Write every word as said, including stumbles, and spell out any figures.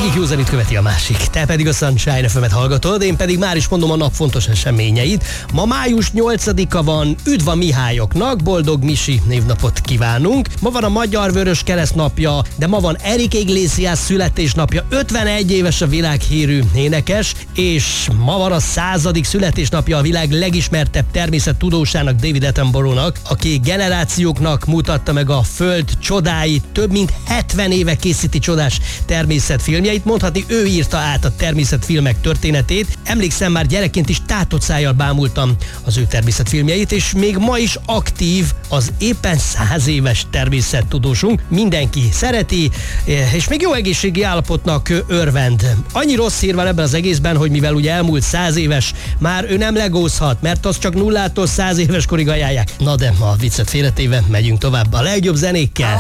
Egyik jó zenét követi a másik. Te pedig a Sunshine ef emet hallgatod, én pedig már is mondom a nap fontos eseményeit. Ma május nyolcadika van, üdv a Mihályoknak, boldog Misi névnapot kívánunk. Ma van a Magyar Vörös Kereszt napja, de ma van Enrique Iglesias születésnapja, ötvenegy éves a világhírű énekes, és ma van a századik születésnapja a világ legismertebb természettudósának, David Attenborough-nak, aki generációknak mutatta meg a Föld csodáit, több mint hetven éve készíti csodás természetfilmjeit, mondhatni ő írta át a természetfilmek történetét. Emlékszem, már gyerekként is tátott szájjal bámultam az ő természetfilmjeit, és még ma is aktív az éppen száz éves természettudósunk. Mindenki szereti, és még jó egészségi állapotnak örvend. Annyi rossz hír van ebben az egészben, hogy mivel ugye elmúlt száz éves, már ő nem legózhat, mert az csak nullától száz éves korig ajánlják. Na de a viccet félretéve megyünk tovább a legjobb zenékkel.